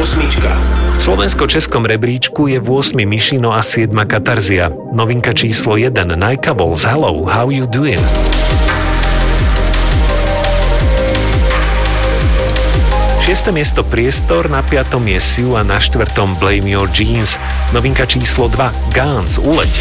Osmička. V slovensko-českom rebríčku je 8. Mišino a 7. Katarzia. Novinka číslo 1 Naika Balls Hello, How You Doing? Šieste miesto Priestor, na 5. je Siu a na 4. Blame Your Jeans. Novinka číslo 2 Guns, Uleď.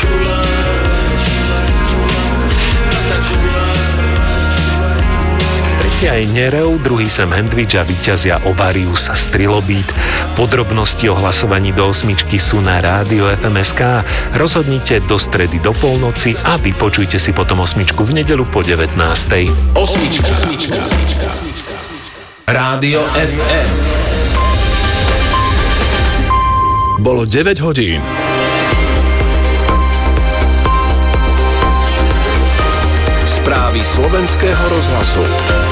Tretia je Nereu, druhý Sam Hendrich a víťazia Ovarius a Strilobit. Podrobnosti o hlasovaní do osmičky sú na rádio FMSK. Rozhodnite do stredy do polnoci a vypočujte si potom osmičku v nedeľu po 19. Osmička. Rádio FM. Bolo 9 hodín. Správy slovenského rozhlasu.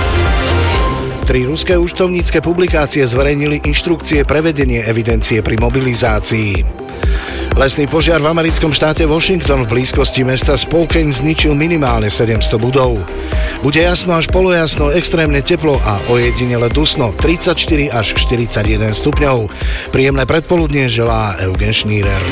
3 ruské účtovnícke publikácie zverejnili inštrukcie pre vedenie evidencie pri mobilizácii. Lesný požiar v americkom štáte Washington v blízkosti mesta Spokane zničil minimálne 700 budov. Bude jasno až polojasno, extrémne teplo a ojedinele dusno 34 až 41 stupňov. Príjemné predpoludnie želá Eugen Šnírer.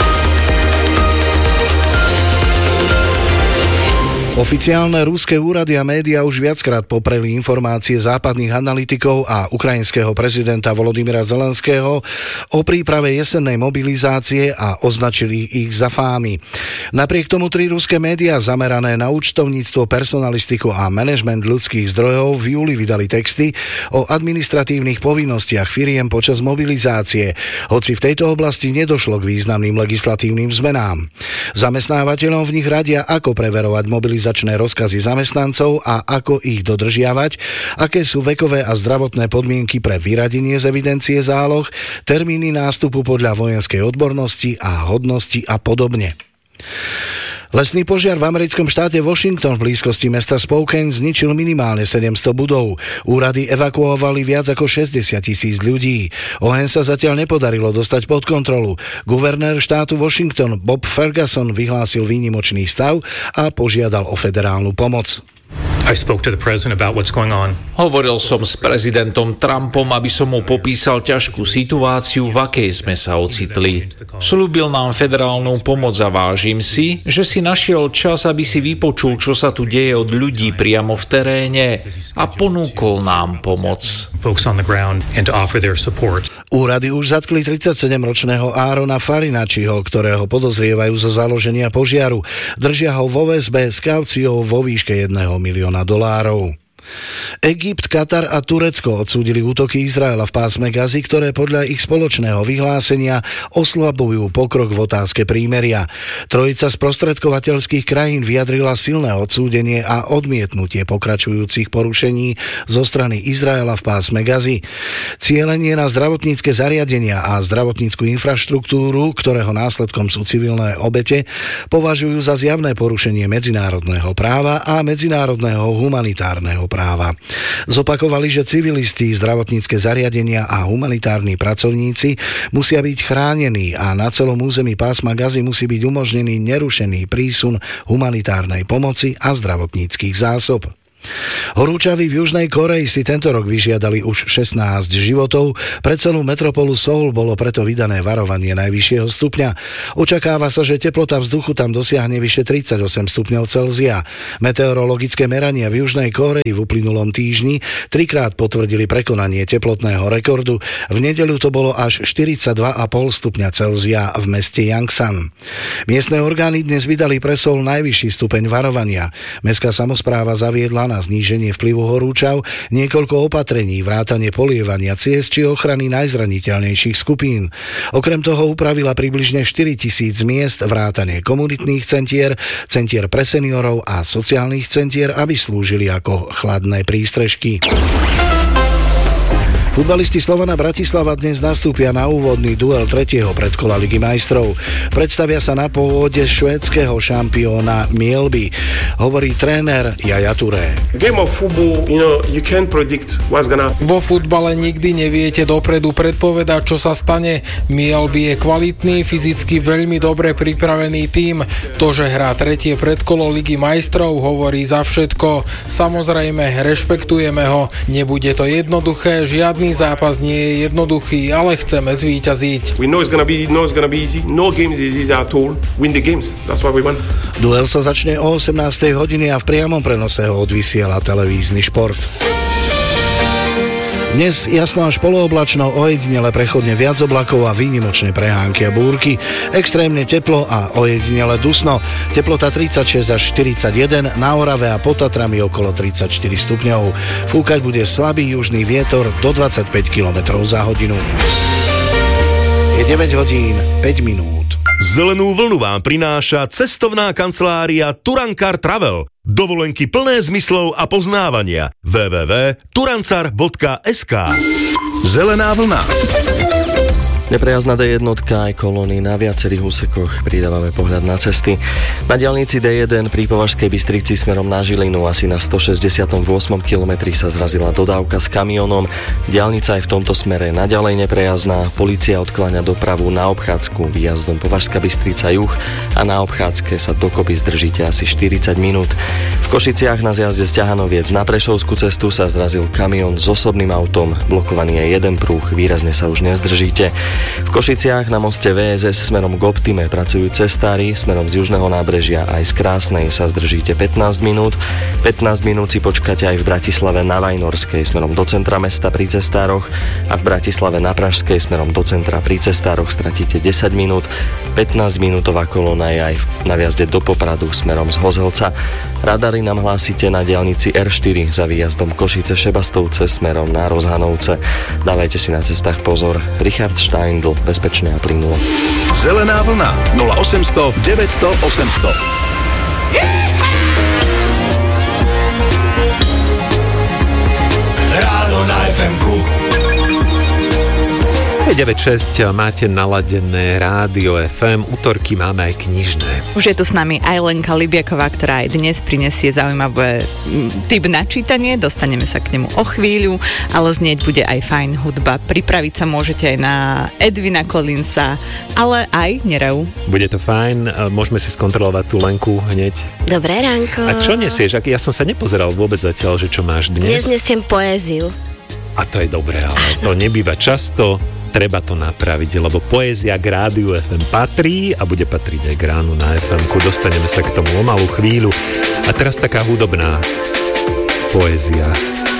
Oficiálne ruské úrady a médiá už viackrát popreli informácie západných analytikov a ukrajinského prezidenta Volodymyra Zelenského o príprave jesennej mobilizácie a označili ich za fámy. Napriek tomu 3 ruské médiá zamerané na účtovníctvo, personalistiku a manažment ľudských zdrojov v júli vydali texty o administratívnych povinnostiach firiem počas mobilizácie, hoci v tejto oblasti nedošlo k významným legislatívnym zmenám. Zamestnávateľom v nich radia, ako preverovať mobilizáciu, rozkazy zamestnancov a ako ich dodržiavať, aké sú vekové a zdravotné podmienky pre vyradenie z evidencie záloh, termíny nástupu podľa vojenskej odbornosti a hodnosti a podobne. Lesný požiar v americkom štáte Washington v blízkosti mesta Spokane zničil minimálne 700 budov. Úrady evakuovali viac ako 60,000 ľudí. Oheň sa zatiaľ nepodarilo dostať pod kontrolu. Guvernér štátu Washington Bob Ferguson vyhlásil výnimočný stav a požiadal o federálnu pomoc. I spoke to the president about what's going on. Hovoril som s prezidentom Trumpom, aby som mu popísal ťažkú situáciu, v akej sme sa ocitli. Sľúbil nám federálnu pomoc a vážim si, že si našiel čas, aby si vypočul, čo sa tu deje od ľudí priamo v teréne a ponúkol nám pomoc. Úrady už zatkli 37-ročného Árona Farinačiho, ktorého podozrievajú zo založenia požiaru. Držia ho vo väzbe s kauciou vo výške $1 milióna. Egypt, Katar a Turecko odsúdili útoky Izraela v pásme Gazy, ktoré podľa ich spoločného vyhlásenia oslabujú pokrok v otázke prímeria. Trojica sprostredkovateľských krajín vyjadrila silné odsúdenie a odmietnutie pokračujúcich porušení zo strany Izraela v pásme Gazy. Cielenie na zdravotnícke zariadenia a zdravotnícku infraštruktúru, ktorého následkom sú civilné obete, považujú za zjavné porušenie medzinárodného práva a medzinárodného humanitárneho práva. Zopakovali, že civilisti, zdravotnícke zariadenia a humanitárni pracovníci musia byť chránení a na celom území pásma Gazy musí byť umožnený nerušený prísun humanitárnej pomoci a zdravotníckych zásob. Horúčaví v Južnej Kórei si tento rok vyžiadali už 16 životov. Pre celú metropolu Seoul bolo preto vydané varovanie najvyššieho stupňa. Očakáva sa, že teplota vzduchu tam dosiahne vyše 38 stupňov Celzia. Meteorologické merania v Južnej Kórei v uplynulom týždni 3-krát potvrdili prekonanie teplotného rekordu. V nedeľu to bolo až 42,5 stupňa Celzia v meste Yangsan. Miestne orgány dnes vydali pre Seoul najvyšší stupeň varovania. Mestská samospráva zaviedla na zníženie vplyvu horúčav niekoľko opatrení, vrátane polievania ciest či ochrany najzraniteľnejších skupín. Okrem toho upravila približne 4,000 miest vrátane komunitných centier, centier pre seniorov a sociálnych centier, aby slúžili ako chladné prístrežky. Futbalisti Slovana Bratislava dnes nastúpia na úvodný duel 3. predkola Ligy majstrov. Predstavia sa na pôvode švédskeho šampióna Mjällby, hovorí tréner Yaya Touré. Vo futbale nikdy neviete dopredu predpovedať, čo sa stane. Mjällby je kvalitný, fyzicky veľmi dobre pripravený tím. To, že hrá 3. predkolo Ligy majstrov, hovorí za všetko. Samozrejme, rešpektujeme ho. Nebude to jednoduché, žiadny Žiadny zápas nie je jednoduchý, ale chceme zvíťaziť. We know it's gonna be easy. No games is easy at all. Win the games. That's what we want. Duel sa začne o 18. hodine a v priamom prenose ho odvysiela televízny Šport. Dnes jasno až polooblačno, ojedinele prechodne viac oblakov a výnimočné prehánky a búrky. Extrémne teplo a ojedinele dusno. Teplota 36 až 41, na Orave a pod Tatrami okolo 34 stupňov. Fúkať bude slabý južný vietor do 25 km za hodinu. Je 9 hodín, 5 minút. Zelenú vlnu vám prináša cestovná kancelária Turankar Travel. Dovolenky plné zmyslov a poznávania. www.turancar.sk. Zelená vlna. Neprejazdná D1 aj kolóny na viacerých úsekoch, pridávame pohľad na cesty. Na diaľnici D1 pri Považskej Bystrici smerom na Žilinu asi na 168. kilometri sa zrazila dodávka s kamionom. Diaľnica je v tomto smere naďalej neprejazdná. Polícia odkláňa dopravu na obchádzku výjazdom Považská Bystrica juh a na obchádzke sa dokopy zdržíte asi 40 minút. V Košiciach na zjazde z Ťahanoviec na Prešovskú cestu sa zrazil kamión s osobným autom. Blokovaný je jeden pruh, výrazne sa už nezdržíte. V Košiciach na moste VSS smerom k Optime pracujú cestári, smerom z južného nábrežia aj z Krásnej sa zdržíte 15 minút. 15 minút si počkáte aj v Bratislave na Vajnorskej smerom do centra mesta pri cestároch a v Bratislave na Pražskej smerom do centra pri cestároch stratíte 10 minút. 15 minútová kolóna je aj na viazde do Popradu smerom z Hozelca. Radary nám hlásite na diaľnici R4 za výjazdom Košice Šebastovce smerom na Rozhanovce. Dávajte si na cestách pozor. Richard Steindl, bezpečné a plynulo. Zelená vlna 0800 900 800. Ráno na FM-ku. 9.6 máte naladené Rádio FM, útorky máme aj knižné. Už je tu s nami aj Lenka Libiaková, ktorá aj dnes prinesie zaujímavé tip na čítanie, dostaneme sa k nemu o chvíľu, ale znieť bude aj fajn hudba. Pripraviť sa môžete aj na Edwina Collinsa, ale aj Nereu. Bude to fajn, môžeme si skontrolovať tú Lenku hneď. Dobré ránko. A čo nesieš? Ja som sa nepozeral vôbec zatiaľ, že čo máš dnes. Dnes nesiem poéziu. A to je dobré, ale to nebýva často. Treba to napraviť, lebo poézia k Rádiu FM patrí a bude patriť aj k ránu na FM-ku. Dostaneme sa k tomu o malú chvíľu. A teraz taká hudobná poézia.